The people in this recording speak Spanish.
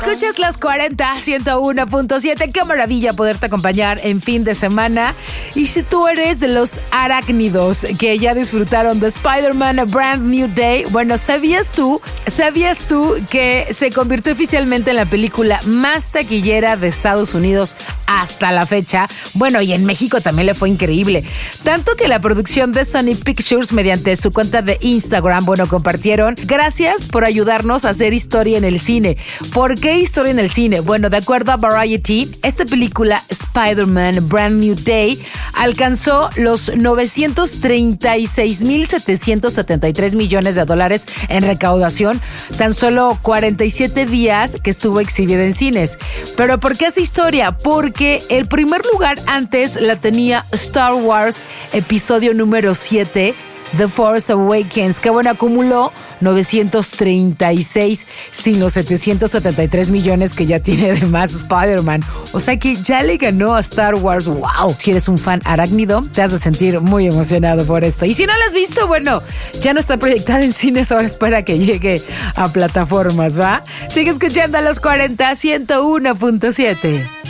Escuchas las 40, 101.7. Qué maravilla poderte acompañar en fin de semana. Y si tú eres de los arácnidos que ya disfrutaron de Spider-Man A Brand New Day, bueno, ¿sabías tú que se convirtió oficialmente en la película más taquillera de Estados Unidos hasta la fecha? Bueno, y en México también le fue increíble. Tanto que la producción de Sony Pictures, mediante su cuenta de Instagram, bueno, compartieron: gracias por ayudarnos a hacer historia en el cine. ¿Por qué historia en el cine? Bueno, de acuerdo a Variety, esta película Spider-Man Brand New Day alcanzó los 936,773 millones de dólares en recaudación tan solo 47 días que estuvo exhibida en cines. ¿Pero por qué hace historia? Porque el primer lugar antes la tenía Star Wars episodio número 7, The Force Awakens, que bueno, acumuló 936 sin los 773 millones que ya tiene de más Spider-Man. O sea que ya le ganó a Star Wars. ¡Wow! Si eres un fan arácnido, te has de sentir muy emocionado por esto. Y si no la has visto, bueno, ya no está proyectada en cines, ahora espera que llegue a plataformas, ¿va? Sigue escuchando a los 40, 101.7.